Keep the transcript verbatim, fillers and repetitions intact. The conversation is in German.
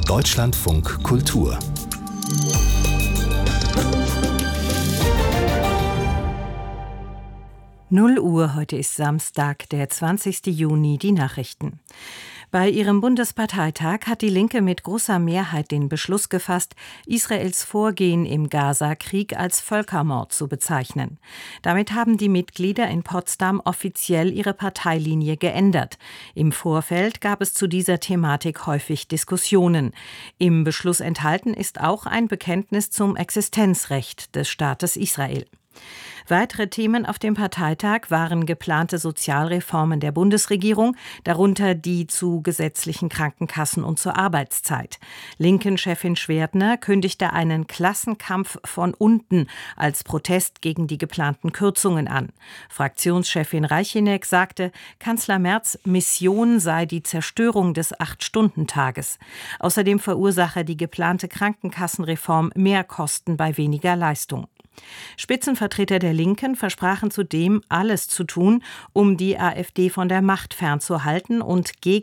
Deutschlandfunk Kultur. null Uhr, heute ist Samstag, der zwanzigsten Juni, die Nachrichten. Bei ihrem Bundesparteitag hat die Linke mit großer Mehrheit den Beschluss gefasst, Israels Vorgehen im Gaza-Krieg als Völkermord zu bezeichnen. Damit haben die Mitglieder in Potsdam offiziell ihre Parteilinie geändert. Im Vorfeld gab es zu dieser Thematik häufig Diskussionen. Im Beschluss enthalten ist auch ein Bekenntnis zum Existenzrecht des Staates Israel. Weitere Themen auf dem Parteitag waren geplante Sozialreformen der Bundesregierung, darunter die zu gesetzlichen Krankenkassen und zur Arbeitszeit. Linken-Chefin Schwerdner kündigte einen Klassenkampf von unten als Protest gegen die geplanten Kürzungen an. Fraktionschefin Reicheneck sagte, Kanzler Merz' Mission sei die Zerstörung des Acht-Stunden-Tages. Außerdem verursache die geplante Krankenkassenreform mehr Kosten bei weniger Leistung. Spitzenvertreter der Linken versprachen zudem, alles zu tun, um die AfD von der Macht fernzuhalten und gegen